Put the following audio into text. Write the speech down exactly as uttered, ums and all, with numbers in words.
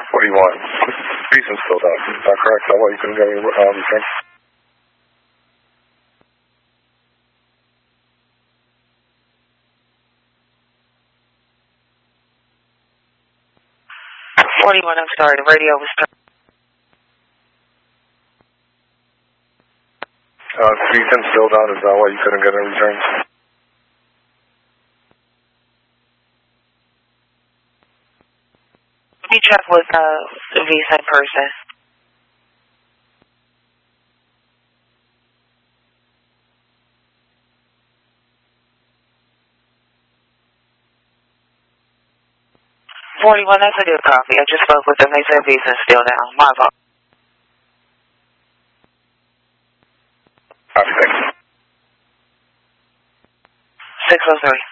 What do you want? Reason's filled out. Is that correct? That why you couldn't get your uh, return? forty-one, I'm sorry, the radio was turned. Uh, reason's filled out. Is that why you couldn't get a return? Let me check with uh, the visa in person. forty-one, that's a good copy. I just spoke with them. They said visa is still down. My fault. Copy, thanks. six oh three.